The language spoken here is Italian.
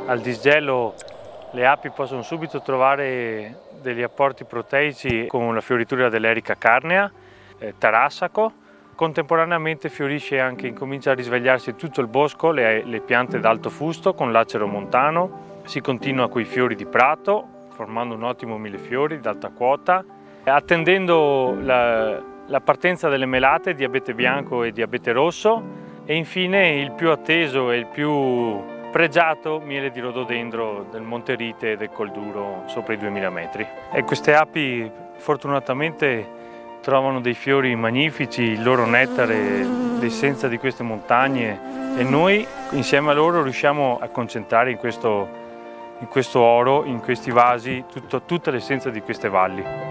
al disgelo le api possono subito trovare degli apporti proteici con la fioritura dell'Erica carnea, tarassaco. Contemporaneamente incomincia a risvegliarsi tutto il bosco, le piante d'alto fusto con l'acero montano. Si continua con i fiori di prato, formando un ottimo millefiori d'alta quota, attendendo la partenza delle melate di abete bianco e di abete rosso, e infine il più atteso e il più pregiato miele di rododendro del Monte Rite e del Col Duro sopra i 2000 metri. E queste api fortunatamente trovano dei fiori magnifici, il loro nettare, l'essenza di queste montagne, e noi insieme a loro riusciamo a concentrare in questo oro, in questi vasi, tutta l'essenza di queste valli.